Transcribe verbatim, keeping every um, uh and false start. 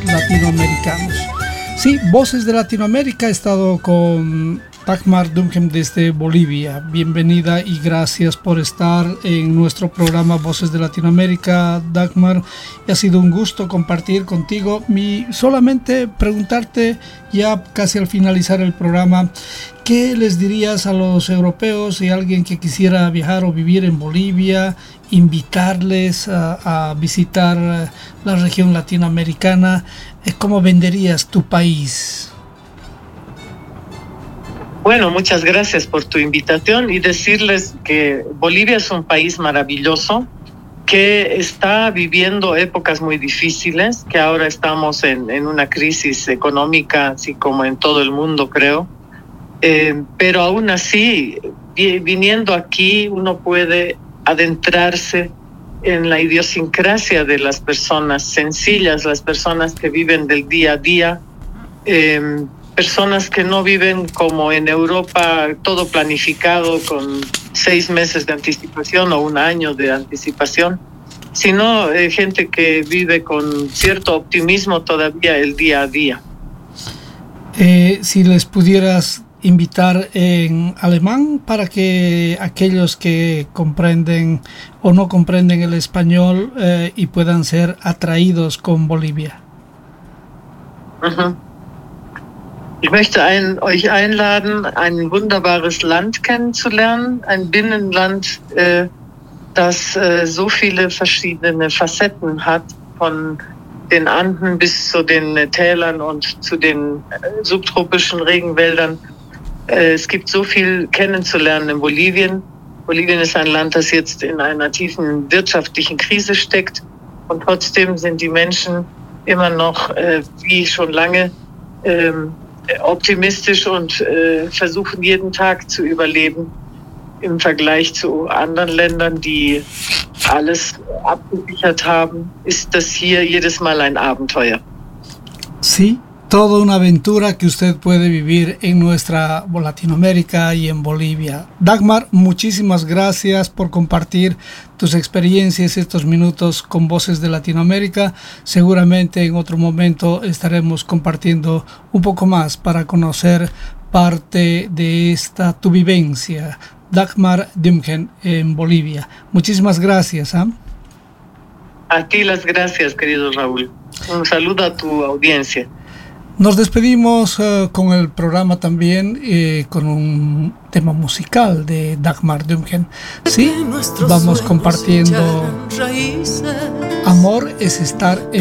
latinoamericanos. Sí, Voces de Latinoamérica, he estado con Dagmar Dumkem desde Bolivia. Bienvenida y gracias por estar en nuestro programa Voces de Latinoamérica, Dagmar. Ha sido un gusto compartir contigo. Mi, solamente preguntarte, ya casi al finalizar el programa, ¿qué les dirías a los europeos y a alguien que quisiera viajar o vivir en Bolivia, invitarles a, a visitar la región latinoamericana? ¿Cómo venderías tu país? Bueno, muchas gracias por tu invitación y decirles que Bolivia es un país maravilloso que está viviendo épocas muy difíciles, que ahora estamos en, en una crisis económica, así como en todo el mundo, creo. Eh, pero aún así, viniendo aquí, uno puede adentrarse en la idiosincrasia de las personas sencillas, las personas que viven del día a día, eh, personas que no viven como en Europa, todo planificado con seis meses de anticipación o un año de anticipación, sino eh, gente que vive con cierto optimismo todavía el día a día. Eh, si les pudieras invitar en alemán para que aquellos que comprenden o no comprenden el español eh, y puedan ser atraídos con Bolivia. Uh-huh. Ich möchte ein, euch einladen, ein wunderbares Land kennenzulernen, ein Binnenland, äh, das äh, so viele verschiedene Facetten hat, von den Anden bis zu den äh, Tälern und zu den äh, subtropischen Regenwäldern. Äh, es gibt so viel kennenzulernen in Bolivien. Bolivien ist ein Land, das jetzt in einer tiefen wirtschaftlichen Krise steckt und trotzdem sind die Menschen immer noch, äh, wie schon lange, äh, optimistisch und äh, versuchen jeden Tag zu überleben im Vergleich zu anderen Ländern, die alles abgesichert haben, ist das hier jedes Mal ein Abenteuer. Sí, toda una aventura que usted puede vivir en nuestra Latinoamérica y en Bolivia. Dagmar, muchísimas gracias por compartir tus experiencias estos minutos con Voces de Latinoamérica. Seguramente en otro momento estaremos compartiendo un poco más para conocer parte de esta tu vivencia. Dagmar Dumkem en Bolivia. Muchísimas gracias. ¿eh? A ti las gracias, querido Raúl. Un saludo a tu audiencia. Nos despedimos uh, con el programa también eh, con un tema musical de Dagmar Dumkem. Sí, vamos compartiendo Amor es estar en